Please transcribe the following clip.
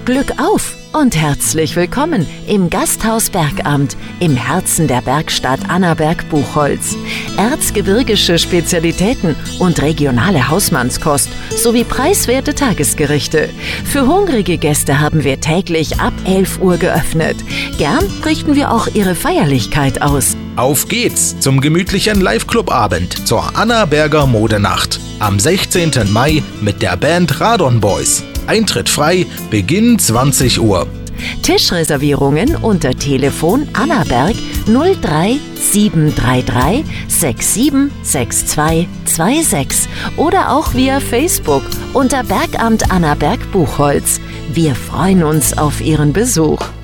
Glück auf und herzlich willkommen im Gasthaus Bergamt im Herzen der Bergstadt Annaberg-Buchholz. Erzgebirgische Spezialitäten und regionale Hausmannskost sowie preiswerte Tagesgerichte. Für hungrige Gäste haben wir täglich ab 11 Uhr geöffnet. Gern richten wir auch Ihre Feierlichkeit aus. Auf geht's zum gemütlichen Live-Club-Abend zur Annaberger Modenacht am 16. Mai mit der Band Radon Boys. Eintritt frei, Beginn 20 Uhr. Tischreservierungen unter Telefon Annaberg 03733 676226 oder auch via Facebook unter Bergamt Annaberg Buchholz. Wir freuen uns auf Ihren Besuch.